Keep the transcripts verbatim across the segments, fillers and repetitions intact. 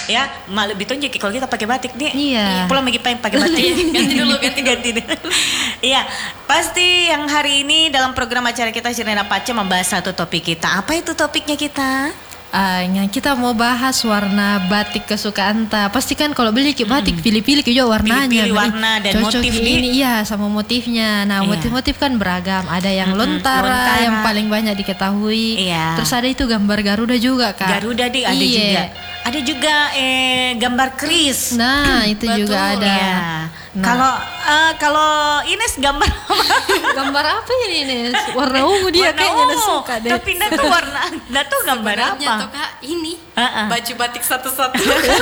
Ya, mak lebih tonjok kalau kita pakai batik nih. Iya. Pulang lagi pengen pakai batik. ganti dulu, ganti ganti dulu. Iya, pasti yang hari ini dalam program acara kita Sirina Pace membahas satu topik kita. Apa itu topiknya kita? Uh, yang kita mau bahas warna batik kesukaan ta. Pasti kan kalau beli ke batik hmm. pilih-pilih juga warnanya. Pilih-pilih warna dan cocok motif ini, iya sama motifnya. Nah, iya. motif-motif kan beragam. Ada yang hmm, lontara, lontara yang paling banyak diketahui. Iya. Terus ada itu gambar Garuda juga, Kak. Garuda di ada iya. juga. Ada juga eh gambar keris. Nah, itu betul, juga ada. Iya. Nah. Kalau uh, kalau Ines gambar apa? Gambar apa ini Ines? Warna ungu dia warna kayaknya ungu. Suka deh. Tapi Nda tuh warna, Nda tuh gambar sebenarnya apa? Tuh Kak, ini uh-uh. baju batik satu-satu.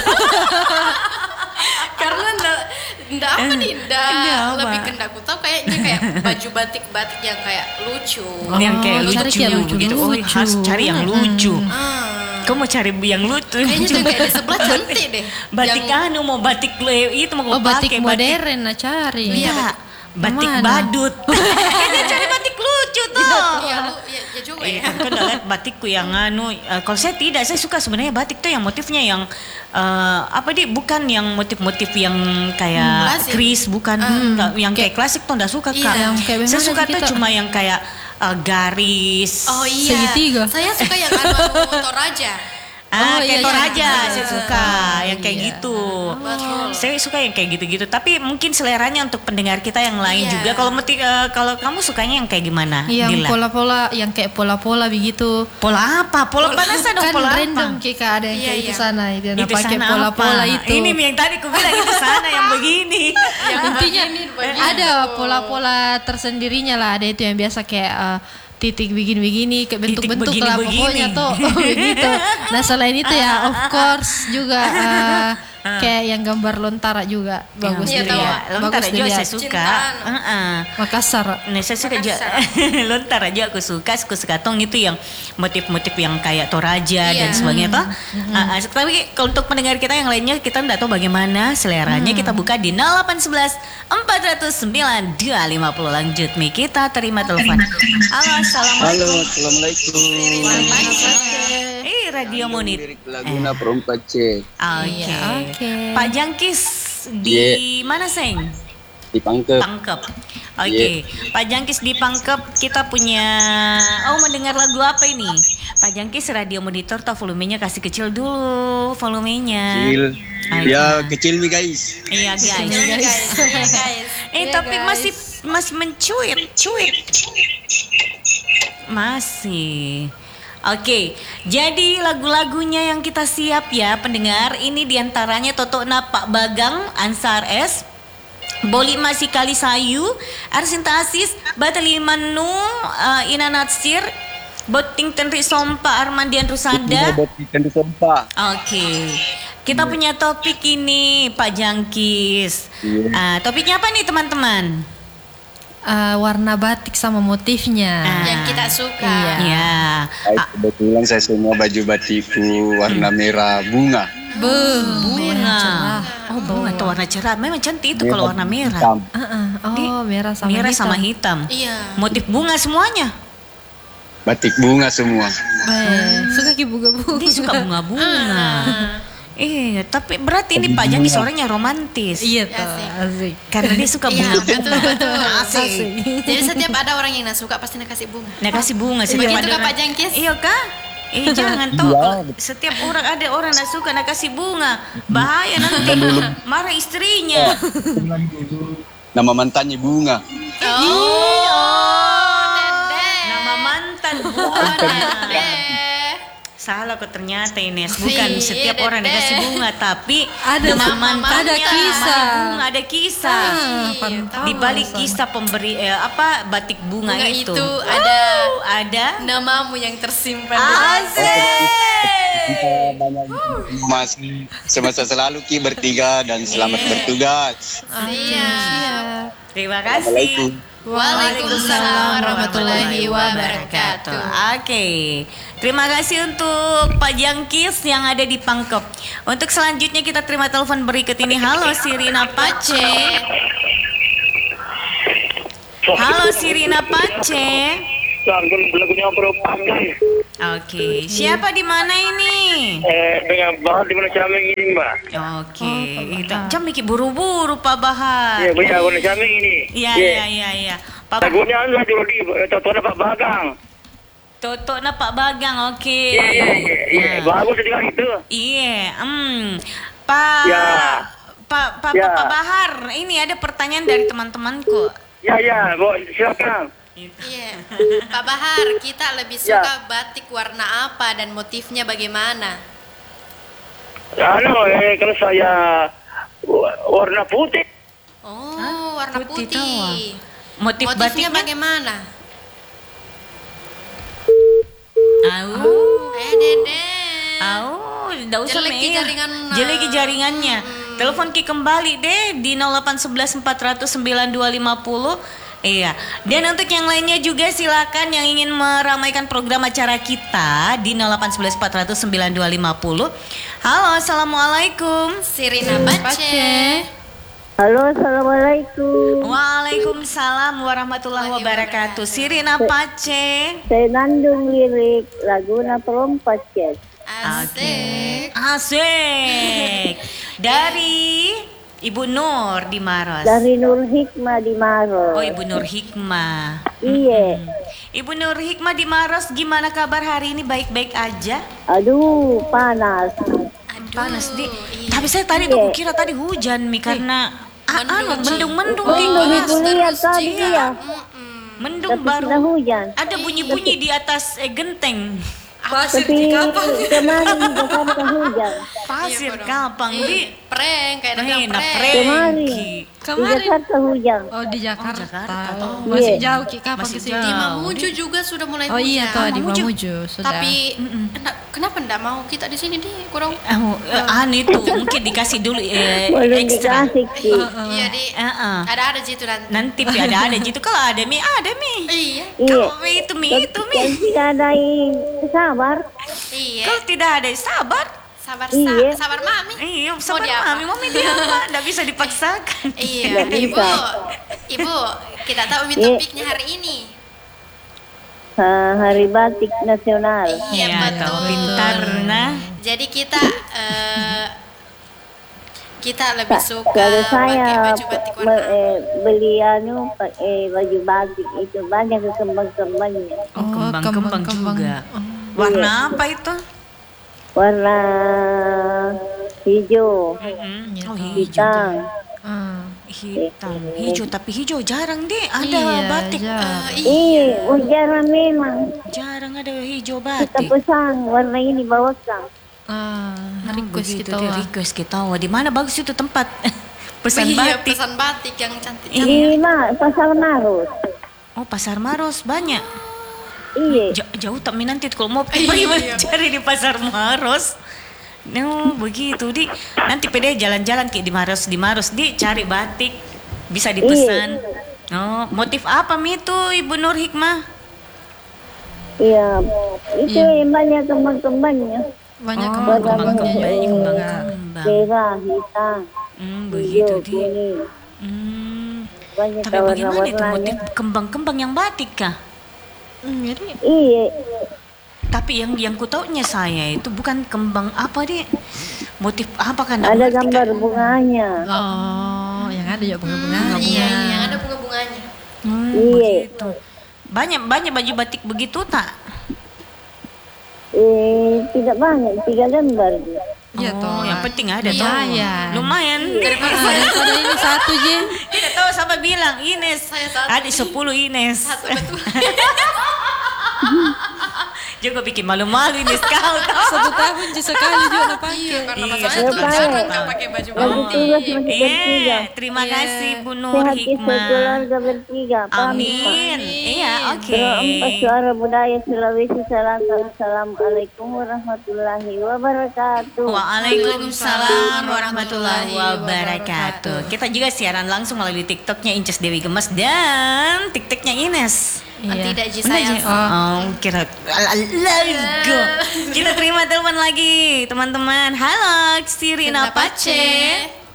Karena ndak ndak apa nih, ndak lebih ke ndak tahu kayaknya kayak baju batik-batik yang kayak lucu. Oh, yang kayak lucu, cari lucu gitu. Lucu. Oh, harus cari yang lucu. Hmm. Kamu mau cari yang lucu? Kayaknya tuh kayak di sebelah cantik deh. Batik yang... anu mau batik itu mau oh, batik pakai modern nah cari. Iya. Batik badut. Kayaknya cari batik lucu tuh. Iya, lu ya, ya juga ya. Iya, kan lihat batikku yang anu. Uh, kalau saya tidak, saya suka sebenarnya batik tuh yang motifnya yang uh, apa di bukan yang motif-motif yang kayak hmm, keris, bukan hmm. yang kayak, kayak klasik tuh enggak suka iya, Kak. Yang kayak saya suka tuh kita. Cuma yang kayak uh, garis. Oh iya. Segitiga. Saya suka yang anu Toraja. Ah, oh, kayak iya, Toraja, iya. saya suka yang kayak iya. gitu. Betul. Saya suka yang kayak gitu-gitu. Tapi mungkin seleranya untuk pendengar kita yang lain iya. juga. Kalau uh, kalau kamu sukanya yang kayak gimana? Yang Dila? pola-pola, yang kayak pola-pola begitu. Pola apa? Pola, pola panas dong. Kan pola random apa? Kika ada yang iya, kayak iya. itu sana, itu yang Itu pakai sana pola-pola apa? itu. Ini yang tadi aku bilang itu sana yang begini. Yang intinya ada pola-pola tersendirinya lah. Ada itu yang biasa kayak uh, titik begini-begini kayak bentuk-bentuk lah pokoknya tuh oh, gitu. Nah selain itu ya of course juga uh, kayak yang gambar lontara juga bagus ya, dilihat. Ya, lontara juga saya suka. Uh-uh. Makassar. Nah saya suka juga lontara juga aku suka. Aku suka tong itu yang motif-motif yang kayak Toraja yeah. dan sebagainya toh. Mm-hmm. Uh, uh, tapi kalau untuk pendengar kita yang lainnya kita tidak tahu bagaimana seleranya mm. kita buka di nol delapan satu satu empat nol nol sembilan dua lima nol. Lanjut Mi kita terima telepon. Halo assalamualaikum. Halo assalamualaikum. Eh Radio Monit. Laguna eh. Perempat C. Oke. Okay. Okay. Pak Jangkis di yeah. mana Seng? Di Pangkep. Pangkep. Oke. Okay. Yeah. Pak Jangkis di Pangkep kita punya. Oh mendengar lagu apa ini? Pak Jangkis radio monitor atau volumenya kasih kecil dulu volumenya. Kecil. Ayo. Ya kecil nih guys. Iya guys. Iya guys. Iya guys. Eh yeah, tapi guys. masih masih mencuit, cuit. Masih. Oke, okay. Jadi lagu-lagunya yang kita siap ya pendengar. Ini diantaranya Toto Na Pak Bagang, Ansar S, Boli Masih Kali Sayu, Arsinta Asis, Batali Manu, uh, Ina Natsir, Boting Tenri Sompa, Armandian Rusada. Boting Tenri Sompa. Oke, okay. Kita yeah. punya topik ini Pak Jangkis. Yeah. Uh, topiknya apa nih teman-teman? Uh, warna batik sama motifnya ah. yang kita suka. Iya. Ya. Ah, kebetulan saya semua baju batikku warna hmm. merah bunga. Be, bunga. Oh bunga tuh warna cerah. Memang cantik itu merah, kalau warna merah. Uh-uh. Oh Di, merah sama merah hitam. sama hitam. Iya. Motif bunga semuanya. Batik bunga semua. Hmm. Suka ki bunga-bunga. Dia suka bunga-bunga. Iya, tapi berarti ini Pak Jangkis orangnya romantis. Iya tuh, asik. asik. Karena dia suka bunga. Iya, betul, betul. Asik. asik. Jadi setiap ada orang yang nak suka pasti nak kasih bunga. Nak kasih bunga. Begitu Setiap kan Pak Jangkis? Iya kak. Eh jangan toh. Setiap orang ada orang nak suka nak kasih bunga. Bahaya nanti marah istrinya. Nama mantannya bunga. Oh, oh Dede. Nama mantan bunga. Salah kok ternyata Ines, bukan setiap orang dikasih bunga, tapi ada nama mantannya, ada kisah, bunga, ada kisah. Ah, di balik kisah pemberi eh, apa batik bunga, bunga itu, itu ada uh, ada namamu yang tersimpan. Asik. Kita banyak masih semasa selalu Ki bertiga dan selamat yeah. bertugas. Siap. Terima kasih. Waalaikumsalam warahmatullahi wabarakatuh. Oke, okay. Terima kasih untuk Pak Jangkis yang ada di Pangkep. Untuk selanjutnya kita terima telepon berikut ini. Halo Sirina Pace. Halo Sirina Pace. Oke, siapa di mana ini? Eh, dengan Bahar di mana Cameng ini, Mbak? Oke, itu jam mikir buru-buru Pak Bahar. Iya, benar, benar Cameng ini. Iya, iya, iya, iya. Pak Lagunya anu lah Jody, Toto Pak Bagang. Toto na Pak Bagang, oke. Iya, iya, iya, iya. Bagus juga itu. Iya, hmm. Pak Ya. Pak Pak Ya. Pak Bahar, ini ada pertanyaan dari teman-temanku. Ya, ya, Bu, silakan. Iya. Pak Bahar, kita lebih Ya. suka batik warna apa dan motifnya bagaimana? Anu, eh, kan saya wa- warna putih. Oh, warna Putih putih. tawa. Motif Motifnya batiknya? bagaimana? Au. Eh, Dede. Au, enggak usah Jelek Mei. jaringan, nah. Jelek jaringannya. Telepon Ki kembali deh di nol delapan satu satu empat nol nol sembilan dua lima nol. Iya. Dan untuk yang lainnya juga silakan yang ingin meramaikan program acara kita di nol delapan satu satu empat nol nol sembilan dua lima nol. Halo, assalamualaikum. Sirina Bace. Halo, assalamualaikum. Waalaikumsalam warahmatullahi wabarakatuh. Sirina Pace. Saya Nandung lirik Laguna Perompat, Cez. Asik. Asik. Dari Ibu Nur di Maros. Dari Nur Hikmah di Maros. Oh, Ibu Nur Hikmah. Iya. Ibu Nur Hikmah di Maros, gimana kabar hari ini? Baik-baik aja? Aduh, panas. Panas di. iya. Tapi saya tadi tuh kira tadi hujan mi karena ah, anu, mendung-mendung Oh, nih. itu lihat tadi ya. Mendung Tapi sudah baru. hujan. Ada bunyi-bunyi di atas eh, genteng. Tapi kemarin juga kan hujan. Pasir Iya, kapang Ih, di. prank kayak ada Eh, bilang nak prank. Kemarin. prengki. Di Kemarin. Jakarta hujan. Oh di Jakarta. Jakarta. Oh, masih Iya. jauh Ki, kapan Masih kesini? jauh. Di Mamuju juga sudah mulai Oh hujan. iya toh di Mamuju. Mamuju sudah. Tapi enggak- kenapa enggak mau kita di sini deh kurang? Oh, eh, anu itu mungkin dikasih dulu eh, Belum ekstra. dikasih, Ki. Iya di. Heeh. Ada ada gitu nanti. Nanti Pi, ada ada gitu kalau ada mi ada mi. Iya. Iya. Kalau itu mi itu mi. Dan tidak ada yang sabar. Iya. Kalau tidak ada sabar. Sabar Iya. sa- sabar mami. Iya, sabar diapa? mami, mami dia apa? Nggak bisa dipaksakan. Iya, Nggak Ibu. bisa. Ibu, kita tahu mi Iya. topiknya hari ini. Ha, Hari Batik Nasional. Iya, Ya, betul. kau pintar nah. Jadi kita eh, kita lebih suka Kalau pakai saya baju batik warna me- apa? eh, beli anu pakai baju batik itu banyak kembang-kembangnya. Oh, kembang-kembang kembang-kembang. juga. Warna apa itu? Warna hijau, Mm-mm. Oh, hijau. hitam. Ah. Hitam. Hijau, tapi hijau jarang deh ada Iya, batik. jarang. Eh, iya. Iya, oh, jarang memang. Jarang ada hijau Kita batik. pesan warna ini bawakan. Ah, Oh, request begitu kita dia wah. request kita. Wah, di mana bagus itu tempat? Pesan Iya, batik. pesan batik yang cantik. Di ma, Pasar Maros. Oh, Pasar Maros banyak. Iya. Ja- jauh tapi nanti kalau mau bagaimana cari di Pasar Maros. No, begitu di. Nanti pede jalan-jalan kayak di Maros, di Maros di cari batik bisa dipesan. Oh, motif apa mi itu Ibu Nur Hikmah? Iya. Itu Iya. yang banyak kembang-kembangnya. Banyak Oh, kembang-kembangnya kembang-kembang, juga. kembang-kembang. Merah, hitam, Hmm, begitu hijau, di. kuning. Hmm. Banyak Tapi bagaimana itu warna-warnanya. motif kembang-kembang yang batik kah? Hmm, jadi Iya. Tapi yang yang kutaunya saya itu bukan kembang apa deh. Motif apa kan? Ada gambar bunganya. oh, yang ada juga bunga-bunga. Iya, yang ada bunga-bunganya. Hmm, Iya. begitu. Banyak banyak baju batik begitu tak? Eh, tidak banyak, tiga gambar. Iya Oh, toh. yang penting ada Iya, toh. iya. Lumayan. Daripada Ah, saya daripada ini satu je. Tidak tahu siapa bilang Ines. Saya satu. Ada sepuluh Ines. satu betul. Juga bikin malu-malu Ines kau tahu. Satu tahun je sekali juga nak pakai. Iya, karena Iya, masalahnya satu tuh tahun. jarang nggak pakai baju Lagi batik. tugas masih bertiga. Iya, terima kasih Bu Nur Sehat kita Hikmah. keluarga bertiga. Pamit, Pak. Amin. Iya, oke. Doa empat suara budaya Sulawesi Selatan. Assalamualaikum warahmatullahi wabarakatuh. Waalaikumsalam warahmatullahi wabarakatuh. Kita juga siaran langsung melalui TikToknya Inces Dewi Gemas dan TikToknya Ines. Nanti tidak ji Benar, saya. Ji? Oh, kira lagu. Kita terima telepon lagi, teman-teman. Halo, Sirina Pace.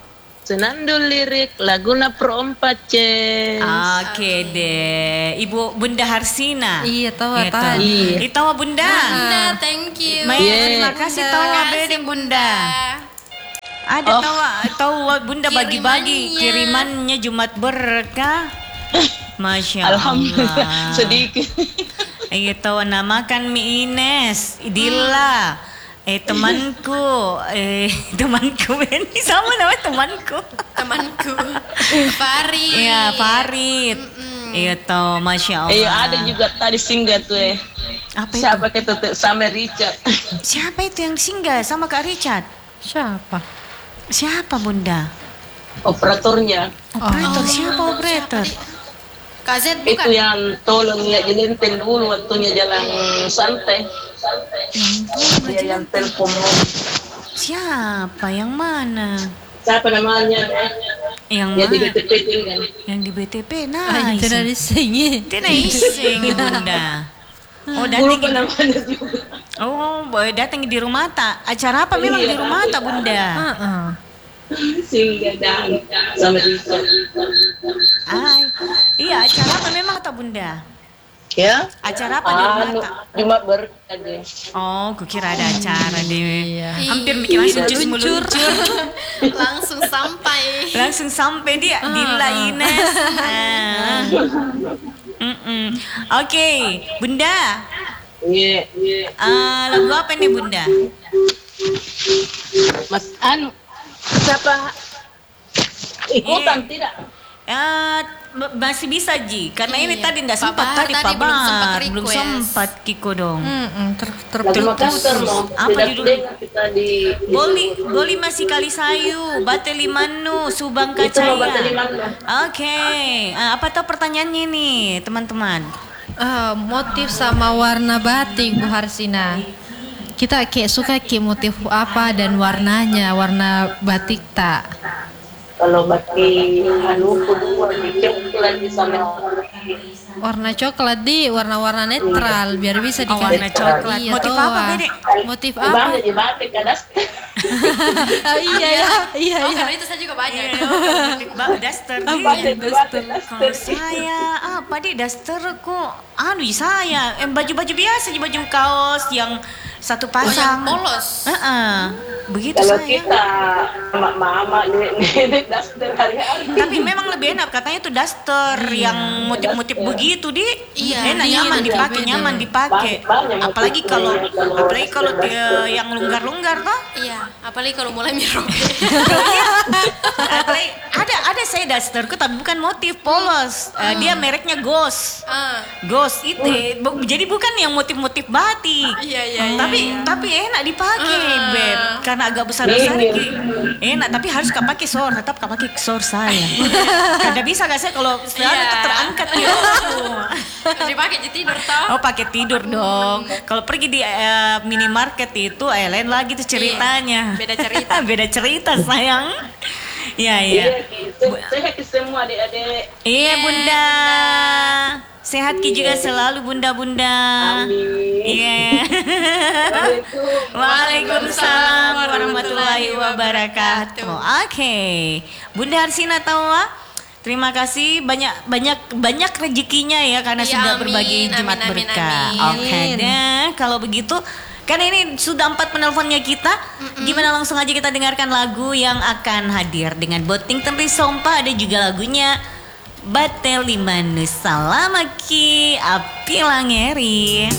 senandung lirik laguna perempat C. Oke deh, Ibu Bunda Harsina. Iya, tahu Gitu. tadi. Ih, tahu Bunda. Bunda, thank you. Mai, Iya. terima kasih tahu Terima Bede kasih Bunda. Ada Oh. tahu tahu Bunda bagi-bagi Kirimannya. kirimannya Jumat berkah. Masya Alhamdulillah Allah. sedikit. Iya tahu namakan Mi Ines, Idilla. Eh temanku, eh temanku ini sama nama temanku. Temanku. Farid. Iya Farid. Iya tahu, Masya Allah. Eh ada juga tadi singgah tuh eh. Apa itu? Siapa kita tuh sama Richard. Siapa itu yang singgah sama Kak Richard? Siapa? Siapa Bunda? Operatornya. Operator siapa operator? K Z Itu bukan? yang tolong ya jelentel dulu waktunya jalan santai. Dia yang telepon. Siapa? Yang mana? Siapa namanya? Yang Ya di mana? B T P tinggal. Yang di B T P. Nah, Ah, itu dari sini. Tidak iseng Bunda. Oh Lupa datang namanya juga. Oh boy, datang di rumah tak. Acara apa memang di rumah tak Bunda? Heeh. Singgah dan sama Richard. Ay, iya acara apa memang tak Bunda? Ya? Acara apa di rumah Anu, tak? cuma berkah deh. Oh, kukira ada acara deh. Iya. Hampir bikin langsung cus meluncur. Langsung sampai. Langsung sampai dia di La Ines. Ah. Mm-mm. Oke, Bunda. Iya, iya. Ah, lagu apa nih Bunda? Mas Anu, siapa? Ikutan tidak? Eh, b- masih bisa Ji, karena ini Iya. tadi nggak Pak sempat Bahar tadi tadi Pak belum sempat Bahar, belum request. sempat Kiko dong. Mm-mm, ter Lagu terputus. Makassar mau. Apa Tidak judul? dengar kita di. di- Boli, Boli masih kali sayu, Bate Limanu, Subang Itu mau Bate Kacaya. Limanu. Oke, Ah, apa tuh pertanyaannya nih teman-teman? Ah, motif sama warna batik Bu Harsina. Kita kayak suka kayak motif apa dan warnanya, warna batik tak? Kalau bagi anu kedua dicek lagi sama Warna coklat di warna-warna netral biar bisa Oh, dikasih. warna coklat. Iya, Motif toh, apa, ah. Bede? Motif Bang apa? di batik kadas. Ah, iya ya, iya Oh, ya. karena itu saya juga banyak. Mbak Daster Di. Batik batik. Kalau saya apa di Daster kok anu saya eh, baju-baju biasa, baju kaos yang satu Oh, yang pasang. polos. Heeh. Begitu Kalau saya. kita mama nenek daster hari-hari. Tapi memang lebih enak katanya tuh daster yang motif-motif begitu di. Iya, enak iya, nyaman beda, dipakai, beda. nyaman dipakai. Banyak motif Apalagi kalau kalau apalagi kalau daster. dia yang lunggar-lunggar toh. Iya, apalagi kalau mulai miroke. Apalagi ada ada saya dasterku tapi bukan motif polos. Eh, dia mereknya Ghost. Ah, Ghost itu bu- jadi bukan yang motif-motif batik. Iya, iya, iya, Tapi iya. tapi enak dipakai, Ah. Beb. Karena agak besar-besar Iya. Ki. Enak, tapi harus kau pakai sor, tetap kau pakai sor saya. Kada bisa gak saya kalau selalu Iya. itu terangkat ya. dipakai jadi tidur toh. Oh, pakai tidur dong. Kalau pergi di eh, minimarket itu eh, lain lagi tuh ceritanya. Beda cerita. Beda cerita, sayang. Iya, iya. Iya, gitu. Sehat semua adik-adik. Iya Bunda, sehat Ki juga selalu Bunda-bunda. Amin. Iya. Waalaikumsalam warahmatullahi wabarakatuh. Oke, Bunda Harsina Tawa, terima kasih banyak banyak banyak rezekinya ya karena Iya, sudah amin, berbagi amin, Jumat amin, berkah. amin. Oke deh, kalau begitu. Karena ini sudah empat penelponnya kita, gimana langsung aja kita dengarkan lagu yang akan hadir dengan Boting Tentri Sompa, ada juga lagunya Bate Limanu Salamaki Api Langeri.